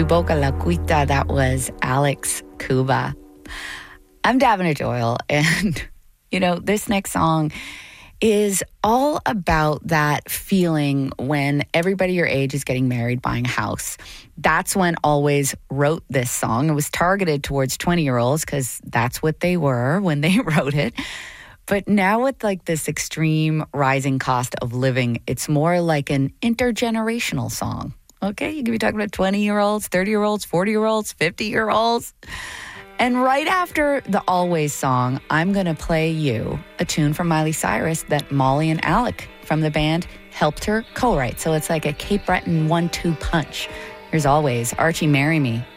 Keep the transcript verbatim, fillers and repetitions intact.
Su Boca La Cuita, that was Alex Cuba. I'm Davina Doyle, and, you know, this next song is all about that feeling when everybody your age is getting married, buying a house. That's when Always wrote this song. It was targeted towards twenty-year-olds because that's what they were when they wrote it. But now with like this extreme rising cost of living, it's more like an intergenerational song. Okay, you could be talking about twenty-year-olds, thirty-year-olds, forty-year-olds, fifty-year-olds. And right after the Always song, I'm going to play you a tune from Miley Cyrus that Molly and Alec from the band helped her co-write. So it's like a Cape Breton one two punch. Here's Always, Archie, Marry Me.